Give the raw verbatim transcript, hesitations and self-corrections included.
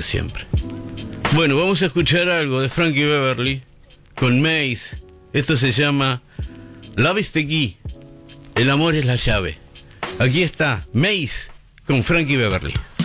siempre. Bueno, vamos a escuchar algo de Frankie Beverly con Mace. Esto se llama Love is the Key. El amor es la llave. Aquí está Mace con Frankie Beverly.